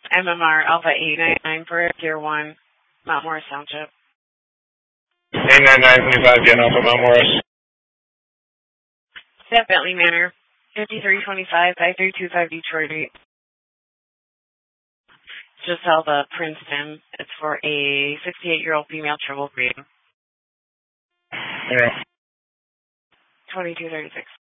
MMR Alpha 899 for Tier 1, Mount Morris Township. 89925 again, Alpha Mount Morris. At Bentley Manor, 5325 5325 Detroit Street. Just held up Princeton. It's for a 68-year-old female triple green. Yeah. 2236.